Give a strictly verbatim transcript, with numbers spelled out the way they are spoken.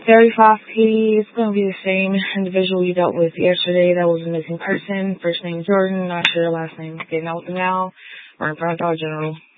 Very fast, Katie. It's going to be the same individual you dealt with yesterday that was a missing person. First name Jordan, not sure last name. Getting out with them now. We're in front of Dollar General.